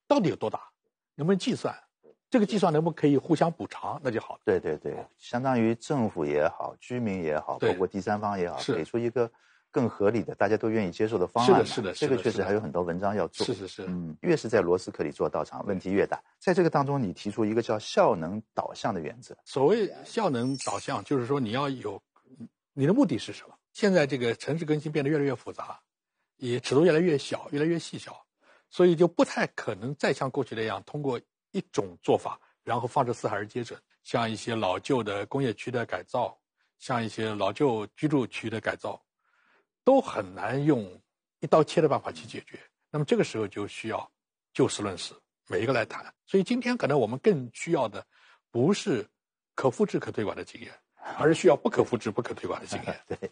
到底有多大，能不能计算，这个计算能不能可以互相补偿，那就好了。 对，相当于政府也好，居民也好，包括第三方也好，给出一个更合理的、大家都愿意接受的方案。 是的， 这个确实还有很多文章要做。 是。 越是在螺丝壳里做道场，问题越大。在这个当中，你提出一个叫效能导向的原则。 所谓效能导向，就是说你要有你的目的是什么？现在这个城市更新变得越来越复杂，也尺度越来越小，越来越细小，所以就不太可能再像过去那样通过一种做法，然后放着四海而皆准。像一些老旧的工业区的改造，像一些老旧居住区的改造，都很难用一刀切的办法去解决。那么这个时候就需要就事论事，每一个来谈。所以今天可能我们更需要的不是可复制可推广的经验，而是需要不可复制不可推广的经验。 对。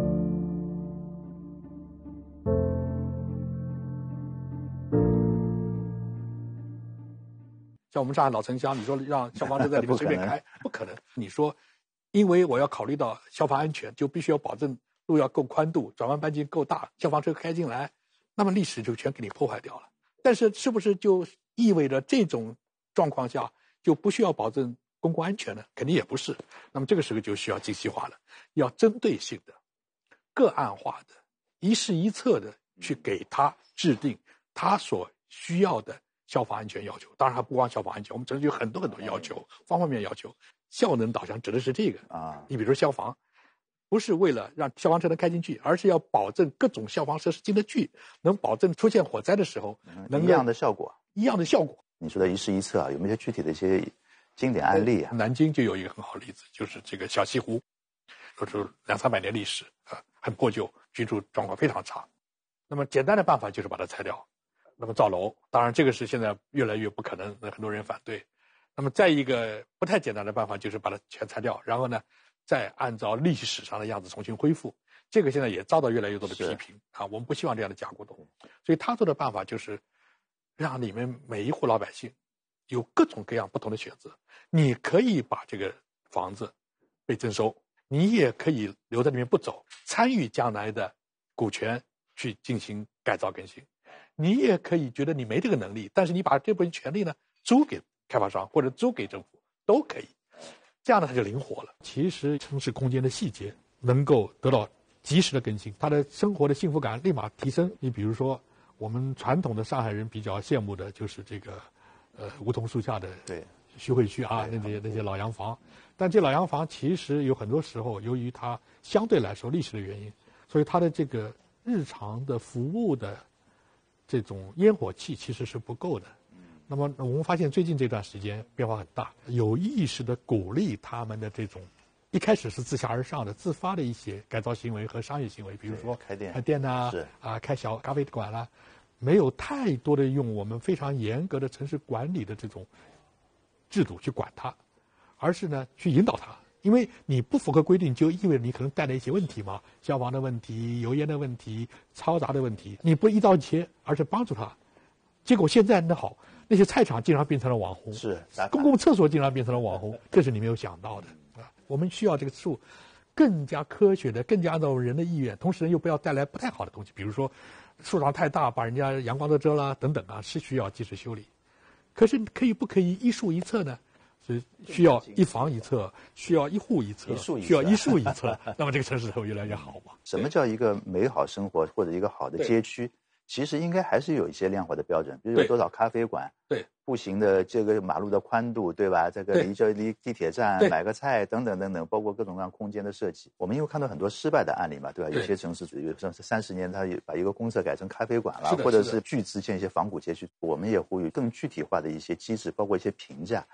像我们上海老城乡，你说让消防车在里面随便开，不可能。你说，因为我要考虑到消防安全，就必须要保证路要够宽度，转弯半径够大，消防车开进来，那么历史就全给你破坏掉了。但是是不是就意味着这种状况下就不需要保证公共安全呢？肯定也不是。那么这个时候就需要精细化了，要针对性的、个案化的、一事一策的去给他制定他所需要的消防安全要求。当然还不光消防安全，我们城市有很多要求，方方面面要求。效能导向指的是这个啊。你比如说消防，不是为了让消防车能开进去，而是要保证各种消防设施进得去，能保证出现火灾的时候能一样的效果。 你说的一事一策啊，有没有一些具体的一些经典案例啊？ 南京就有一个很好的例子，就是这个小西湖，说出200-300年历史啊，很破旧，居住状况非常差。那么简单的办法就是把它拆掉，那么造楼。当然这个是现在越来越不可能，很多人反对。那么再一个不太简单的办法就是把它全拆掉，然后呢再按照历史上的样子重新恢复。这个现在也遭到越来越多的批评啊，我们不希望这样的假古董。所以他做的办法就是让你们每一户老百姓有各种各样不同的选择。你可以把这个房子被征收，你也可以留在里面不走，参与将来的股权去进行改造更新。你也可以觉得你没这个能力，但是你把这部分权利呢租给开发商或者租给政府都可以，这样呢它就灵活了。其实城市空间的细节能够得到及时的更新，他的生活的幸福感立马提升。你比如说我们传统的上海人比较羡慕的就是这个梧桐树下的徐汇区啊，那些老洋房。但这老洋房其实有很多时候由于它相对来说历史的原因，所以它的这个日常的服务的这种烟火气其实是不够的。那么我们发现最近这段时间变化很大，有意识的鼓励他们的这种一开始是自下而上的自发的一些改造行为和商业行为，比如说开店呐，开小咖啡馆啦，没有太多的用我们非常严格的城市管理的这种制度去管它，而是呢去引导它。因为你不符合规定，就意味着你可能带来一些问题嘛，消防的问题、油烟的问题、嘈杂的问题，你不一刀切，而是帮助他。结果现在那好，那些菜场竟然变成了网红，公共厕所竟然变成了网红，这是你没有想到的啊！我们需要这个树更加科学的、更加按照人的意愿，同时又不要带来不太好的东西，比如说树长太大，把人家阳光都遮了等等啊，是需要及时修理。可是不可以一树一册呢？是需要一房一册，需要一户一册，需要一树一册，那么这个城市才会越来越好嘛。 什么叫一个美好生活或者一个好的街区？其实应该还是有一些量化的标准，比如有多少咖啡馆，步行的这个马路的宽度，对吧？这个离地铁站买个菜等等等等，包括各种各样空间的设计。我们因为看到很多失败的案例嘛，对吧？有些城市主义30年，它把一个公厕改成咖啡馆了，或者是巨资建一些仿古街区。我们也呼吁更具体化的一些机制，包括一些评价。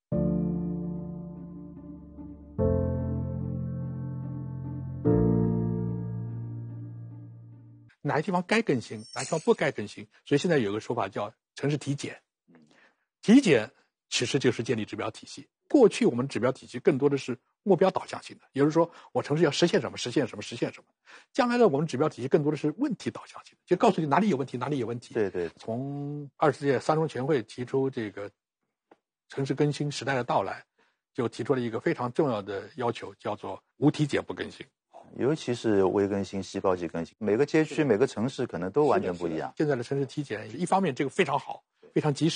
哪些地方该更新，哪些地方不该更新，所以现在有个说法叫城市体检。体检其实就是建立指标体系。过去我们指标体系更多的是目标导向性的，也就是说我城市要实现什么，实现什么，实现什么。将来呢，我们指标体系更多的是问题导向性的，就告诉你哪里有问题，哪里有问题。 对。 从20届三中全会提出这个城市更新时代的到来，就提出了一个非常重要的要求，叫做无体检不更新。 尤其是微更新、细胞级更新，每个街区、每个城市可能都完全不一样。 现在的城市体检，一方面这个非常好，非常及时。